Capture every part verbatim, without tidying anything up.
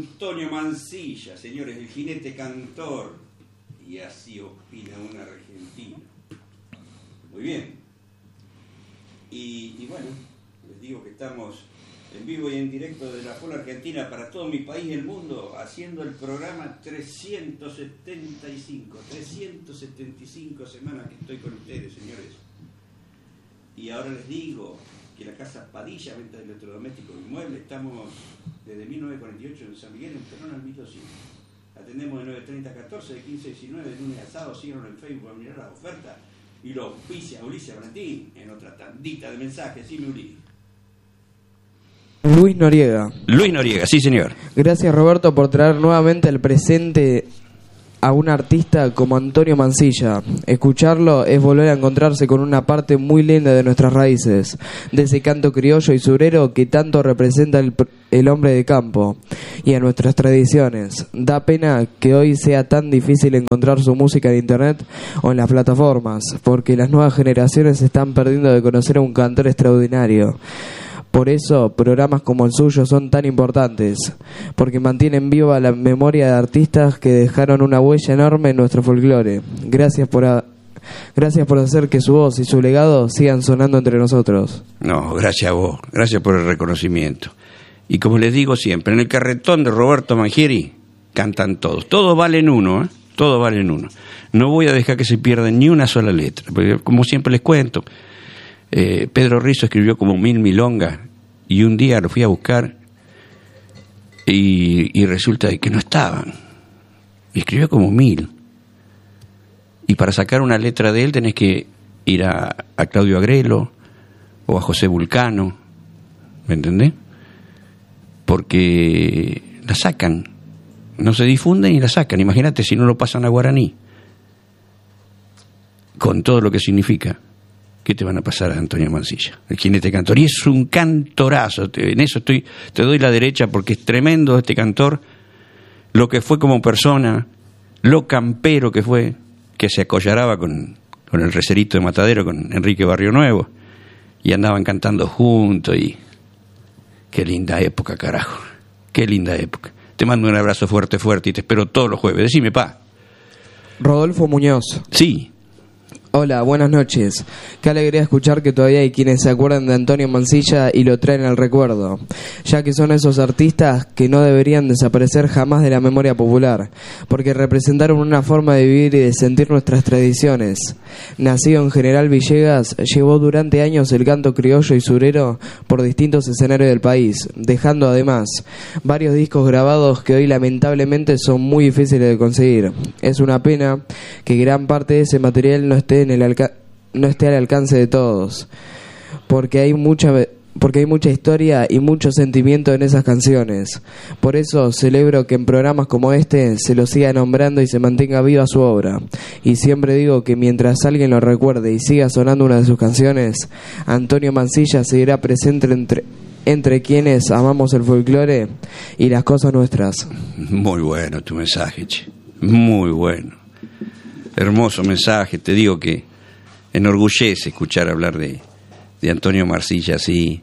Antonio Mansilla, señores, el jinete cantor. Y así opina un argentino. Muy bien. Y, y bueno, les digo que estamos en vivo y en directo de la Pola Argentina para todo mi país y el mundo, haciendo el programa trescientos setenta y cinco. trescientas setenta y cinco semanas que estoy con ustedes, señores. Y ahora les digo que la Casa Padilla, venta de electrodomésticos y muebles, estamos desde mil novecientos cuarenta y ocho en San Miguel, en Perón al mil doscientos. Atendemos de nueve treinta a catorce, de quince a diecinueve, de lunes a sábado. Síganos en Facebook a mirar las ofertas. Y lo auspicia Ulises Valentín en otra tandita de mensajes. Sí, mi Ulises. Luis Noriega. Luis Noriega, sí, señor. Gracias, Roberto, por traer nuevamente al presente a un artista como Antonio Mansilla. Escucharlo es volver a encontrarse con una parte muy linda de nuestras raíces, de ese canto criollo y surero que tanto representa el, el hombre de campo y a nuestras tradiciones. Da pena que hoy sea tan difícil encontrar su música en internet o en las plataformas, porque las nuevas generaciones se están perdiendo de conocer a un cantor extraordinario. Por eso, programas como el suyo son tan importantes, porque mantienen viva la memoria de artistas que dejaron una huella enorme en nuestro folclore. Gracias por, a, gracias por hacer que su voz y su legado sigan sonando entre nosotros. No, gracias a vos, gracias por el reconocimiento. Y como les digo siempre, en el carretón de Roberto Mangieri cantan todos, todos valen uno, ¿eh? Todos valen uno. No voy a dejar que se pierda ni una sola letra, porque como siempre les cuento, Eh, Pedro Rizzo escribió como mil milongas y un día lo fui a buscar y, y resulta que no estaban. Y escribió como mil. Y para sacar una letra de él tenés que ir a, a Claudio Agrelo o a José Vulcano, ¿me entendés? Porque la sacan, no se difunden y la sacan. Imagínate si no lo pasan a guaraní, con todo lo que significa. ¿Qué te van a pasar a Antonio Mansilla, el jinete cantor? Y es un cantorazo, en eso estoy, te doy la derecha porque es tremendo este cantor, lo que fue como persona, lo campero que fue, que se acollaraba con, con el recerito de Matadero, con Enrique Barrio Nuevo, y andaban cantando juntos, y qué linda época, carajo, qué linda época. Te mando un abrazo fuerte, fuerte, y te espero todos los jueves. Decime, pa. Rodolfo Muñoz. Sí. Hola, buenas noches. Qué alegría escuchar que todavía hay quienes se acuerdan de Antonio Mansilla y lo traen al recuerdo, ya que son esos artistas que no deberían desaparecer jamás de la memoria popular, porque representaron una forma de vivir y de sentir nuestras tradiciones. Nacido en General Villegas, llevó durante años el canto criollo y surero por distintos escenarios del país, dejando además varios discos grabados que hoy lamentablemente son muy difíciles de conseguir. Es una pena que gran parte de ese material no esté en el alca- no esté al alcance de todos, porque hay mucha porque hay mucha historia y mucho sentimiento en esas canciones. Por eso celebro que en programas como este se lo siga nombrando y se mantenga viva su obra. Y siempre digo que mientras alguien lo recuerde y siga sonando una de sus canciones, Antonio Mansilla seguirá presente entre entre quienes amamos el folclore y las cosas nuestras. Muy bueno tu mensaje, che. Muy bueno. Hermoso mensaje, te digo que enorgullece escuchar hablar de, de Antonio Mansilla así,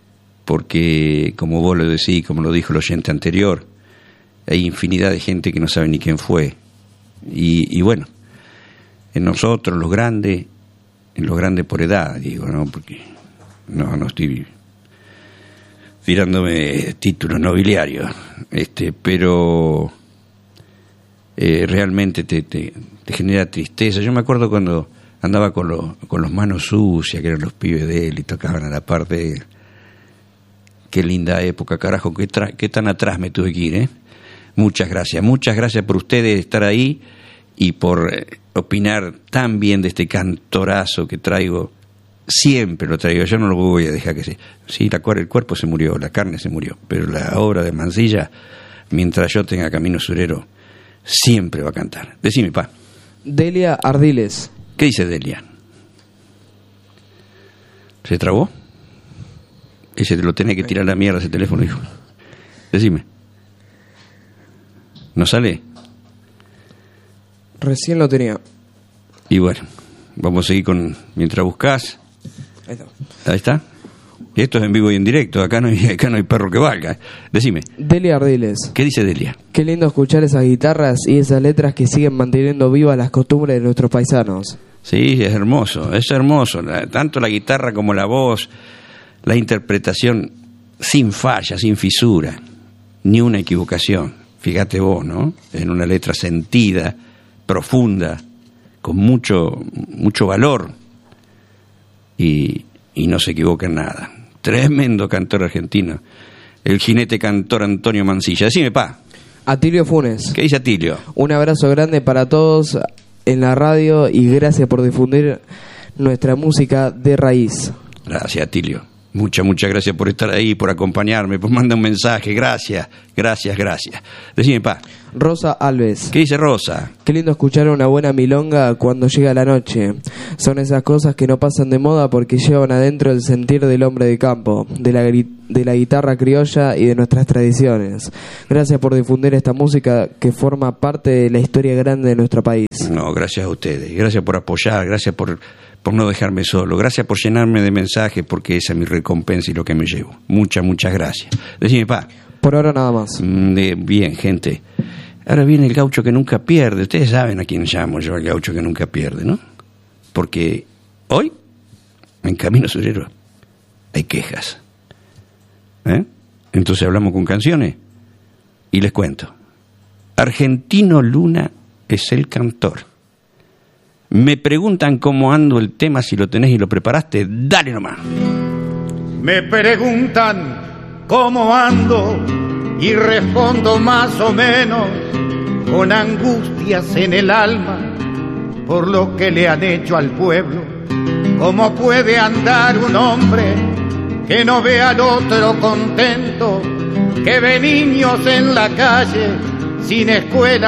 porque como vos lo decís, como lo dijo el oyente anterior, hay infinidad de gente que no sabe ni quién fue. Y, y bueno, en nosotros, los grandes, en los grandes por edad, digo, ¿no? Porque no, no estoy tirándome títulos nobiliarios, este, pero eh, realmente te... te te genera tristeza. Yo me acuerdo cuando andaba con los, con los manos sucias, que eran los pibes de él, y tocaban a la parte de él. Qué linda época, carajo, qué, tra- qué tan atrás me tuve que ir, ¿eh? Muchas gracias, muchas gracias por ustedes estar ahí y por eh, opinar tan bien de este cantorazo que traigo. Siempre lo traigo, yo no lo voy a dejar que se... Sí, la, el cuerpo se murió, la carne se murió, pero la obra de Mansilla, mientras yo tenga Camino Surero, siempre va a cantar. Decime, pa. Delia Ardiles. ¿Qué dice Delia? ¿Se trabó? Ese te lo tenés que tirar a la mierda ese teléfono, hijo. Decime. ¿No sale? Recién lo tenía. Y bueno, vamos a seguir con... Mientras buscás. Ahí está. Ahí está. Y esto es en vivo y en directo, acá no hay, acá no hay perro que valga. Decime. Delia Ardiles. ¿Qué dice Delia? Qué lindo escuchar esas guitarras y esas letras que siguen manteniendo vivas las costumbres de nuestros paisanos. Sí, es hermoso, es hermoso. La, tanto la guitarra como la voz, la interpretación sin falla, sin fisura, ni una equivocación. Fíjate vos, ¿no? En una letra sentida, profunda, con mucho, mucho valor y, y no se equivoca en nada. Tremendo cantor argentino, el jinete cantor Antonio Mansilla. Decime, pa. Atilio Funes. ¿Qué dice Atilio? Un abrazo grande para todos en la radio y gracias por difundir nuestra música de raíz. Gracias, Atilio. Muchas, muchas gracias por estar ahí, por acompañarme, por mandar un mensaje. Gracias, gracias, gracias. Decime, pa. Rosa Alves. ¿Qué dice Rosa? Qué lindo escuchar una buena milonga cuando llega la noche. Son esas cosas que no pasan de moda porque llevan adentro el sentir del hombre de campo, de la, de la guitarra criolla y de nuestras tradiciones. Gracias por difundir esta música que forma parte de la historia grande de nuestro país. No, gracias a ustedes. Gracias por apoyar, gracias por... por no dejarme solo, gracias por llenarme de mensajes, porque esa es mi recompensa y lo que me llevo. Muchas, muchas gracias. Decime, pa. Por ahora nada más. De, bien, gente. Ahora viene el gaucho que nunca pierde. Ustedes saben a quién llamo yo, el gaucho que nunca pierde, ¿no? Porque hoy, en Camino Surero, hay quejas. ¿Eh? Entonces hablamos con canciones y les cuento. Argentino Luna es el cantor. Me preguntan cómo ando el tema, si lo tenés y lo preparaste, dale nomás. Me preguntan cómo ando y respondo más o menos con angustias en el alma por lo que le han hecho al pueblo. ¿Cómo puede andar un hombre que no ve al otro contento, que ve niños en la calle sin escuela?